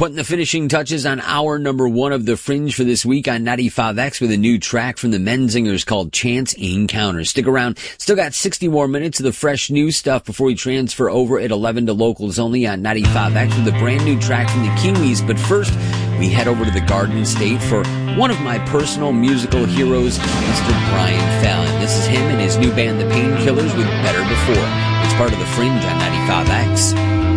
Putting the finishing touches on hour number 1 of The Fringe for this week on 95X with a new track from the Menzingers called Chance Encounter. Stick around. Still got 60 more minutes of the fresh new stuff before we transfer over at 11 to locals only on 95X with a brand new track from the Kiwis. But first, we head over to the Garden State for one of my personal musical heroes, Mr. Brian Fallon. This is him and his new band, The Painkillers, with Better Before. It's part of The Fringe on 95X.